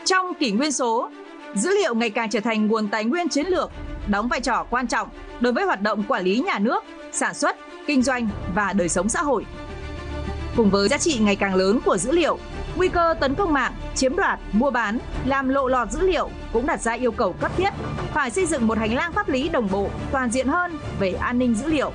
Trong kỷ nguyên số, dữ liệu ngày càng trở thành nguồn tài nguyên chiến lược, đóng vai trò quan trọng đối với hoạt động quản lý nhà nước, sản xuất, kinh doanh và đời sống xã hội. Cùng với giá trị ngày càng lớn của dữ liệu, nguy cơ tấn công mạng, chiếm đoạt, mua bán, làm lộ lọt dữ liệu cũng đặt ra yêu cầu cấp thiết phải xây dựng một hành lang pháp lý đồng bộ, toàn diện hơn về an ninh dữ liệu.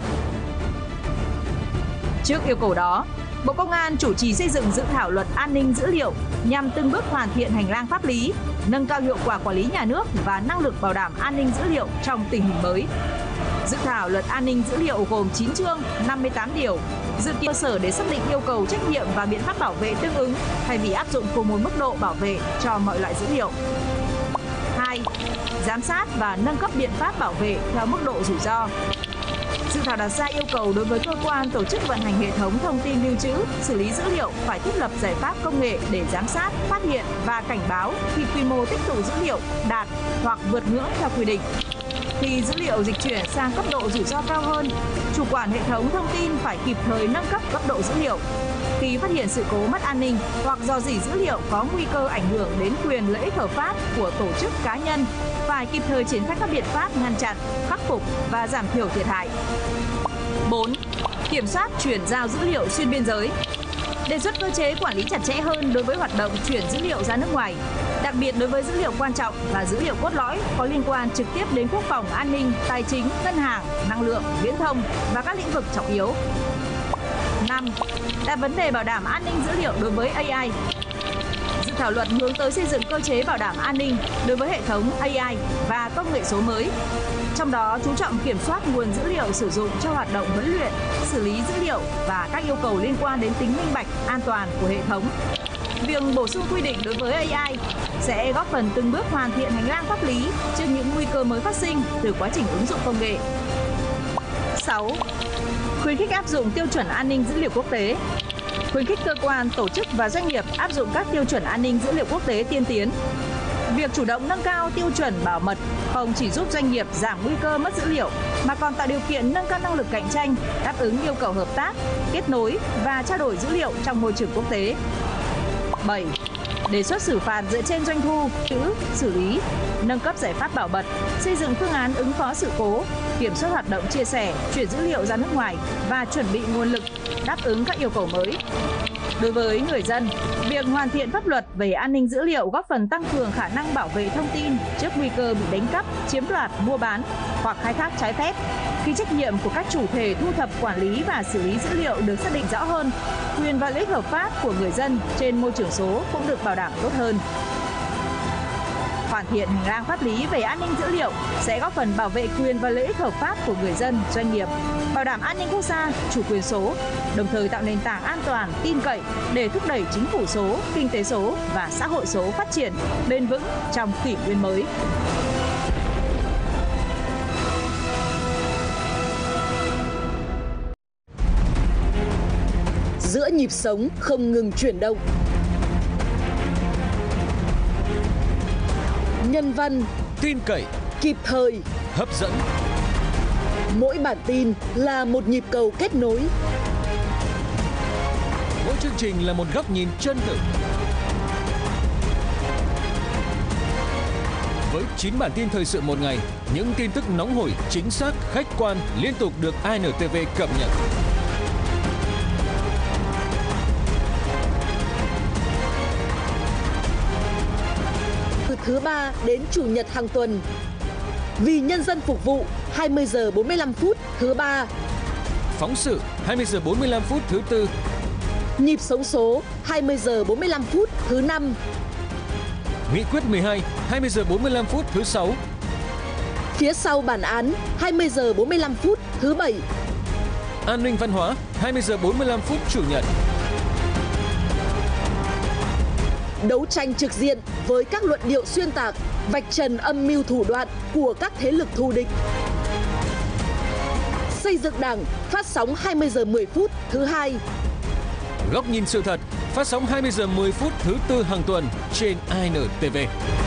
Trước yêu cầu đó, Bộ Công an chủ trì xây dựng dự thảo luật an ninh dữ liệu nhằm từng bước hoàn thiện hành lang pháp lý, nâng cao hiệu quả quản lý nhà nước và năng lực bảo đảm an ninh dữ liệu trong tình hình mới. Dự thảo luật an ninh dữ liệu gồm 9 chương, 58 điều, dự kiến cơ sở để xác định yêu cầu trách nhiệm và biện pháp bảo vệ tương ứng thay vì áp dụng cùng một mức độ bảo vệ cho mọi loại dữ liệu. 2. Giám sát và nâng cấp biện pháp bảo vệ theo mức độ rủi ro. Dự thảo đặt ra yêu cầu đối với cơ quan tổ chức vận hành hệ thống thông tin lưu trữ, xử lý dữ liệu phải thiết lập giải pháp công nghệ để giám sát, phát hiện và cảnh báo khi quy mô tích tụ dữ liệu đạt hoặc vượt ngưỡng theo quy định. Khi dữ liệu dịch chuyển sang cấp độ rủi ro cao hơn, chủ quản hệ thống thông tin phải kịp thời nâng cấp cấp độ dữ liệu. Khi phát hiện sự cố mất an ninh hoặc rò rỉ dữ liệu có nguy cơ ảnh hưởng đến quyền lợi ích hợp pháp của tổ chức cá nhân, phải kịp thời triển khai các biện pháp ngăn chặn, khắc phục và giảm thiểu thiệt hại. 4. Kiểm soát chuyển giao dữ liệu xuyên biên giới. Đề xuất cơ chế quản lý chặt chẽ hơn đối với hoạt động chuyển dữ liệu ra nước ngoài, đặc biệt đối với dữ liệu quan trọng và dữ liệu cốt lõi có liên quan trực tiếp đến quốc phòng, an ninh, tài chính, ngân hàng, năng lượng, viễn thông và các lĩnh vực trọng yếu. 5. Đặt vấn đề bảo đảm an ninh dữ liệu đối với AI. Dự thảo luật hướng tới xây dựng cơ chế bảo đảm an ninh đối với hệ thống AI và công nghệ số mới. Trong đó chú trọng kiểm soát nguồn dữ liệu sử dụng cho hoạt động huấn luyện, xử lý dữ liệu và các yêu cầu liên quan đến tính minh bạch, an toàn của hệ thống. Việc bổ sung quy định đối với AI sẽ góp phần từng bước hoàn thiện hành lang pháp lý trước những nguy cơ mới phát sinh từ quá trình ứng dụng công nghệ. 6. Khuyến khích áp dụng tiêu chuẩn an ninh dữ liệu quốc tế. Khuyến khích cơ quan, tổ chức và doanh nghiệp áp dụng các tiêu chuẩn an ninh dữ liệu quốc tế tiên tiến. Việc chủ động nâng cao tiêu chuẩn bảo mật không chỉ giúp doanh nghiệp giảm nguy cơ mất dữ liệu, mà còn tạo điều kiện nâng cao năng lực cạnh tranh, đáp ứng yêu cầu hợp tác, kết nối và trao đổi dữ liệu trong môi trường quốc tế. 7. Đề xuất xử phạt dựa trên doanh thu, chữ, xử lý, nâng cấp giải pháp bảo mật, xây dựng phương án ứng phó sự cố, kiểm soát hoạt động chia sẻ, chuyển dữ liệu ra nước ngoài và chuẩn bị nguồn lực đáp ứng các yêu cầu mới. Đối với người dân, việc hoàn thiện pháp luật về an ninh dữ liệu góp phần tăng cường khả năng bảo vệ thông tin trước nguy cơ bị đánh cắp, chiếm đoạt, mua bán hoặc khai thác trái phép. Khi trách nhiệm của các chủ thể thu thập, quản lý và xử lý dữ liệu được xác định rõ hơn, quyền và lợi ích hợp pháp của người dân trên môi trường số cũng được bảo đảm tốt hơn. Hoàn thiện hành lang pháp lý về an ninh dữ liệu sẽ góp phần bảo vệ quyền và lợi ích hợp pháp của người dân, doanh nghiệp, bảo đảm an ninh quốc gia, chủ quyền số, đồng thời tạo nền tảng an toàn, tin cậy để thúc đẩy chính phủ số, kinh tế số và xã hội số phát triển bền vững trong kỷ nguyên mới. Giữa nhịp sống không ngừng chuyển động, nhân văn, tin cậy, kịp thời, hấp dẫn. Mỗi bản tin là một nhịp cầu kết nối. Mỗi chương trình là một góc nhìn chân thực. Với 9 bản tin thời sự một ngày, những tin tức nóng hổi, chính xác, khách quan liên tục được INTV cập nhật. Từ thứ Ba đến Chủ nhật hàng tuần. Vì nhân dân phục vụ 20 giờ 45 phút thứ Ba. Phóng sự 20 giờ 45 phút thứ Tư. Nhịp sống số 20 giờ 45 phút thứ Năm. Nghị quyết 12 20 giờ 45 phút thứ Sáu. Phía sau bản án 20 giờ 45 phút thứ Bảy. An ninh văn hóa 20 giờ 45 phút Chủ nhật. Đấu tranh trực diện với các luận điệu xuyên tạc, vạch trần âm mưu thủ đoạn của các thế lực thù địch. Xây dựng Đảng phát sóng 20 giờ 10 phút thứ Hai. Góc nhìn sự thật phát sóng 20 giờ 10 phút thứ Tư hàng tuần trên INTV.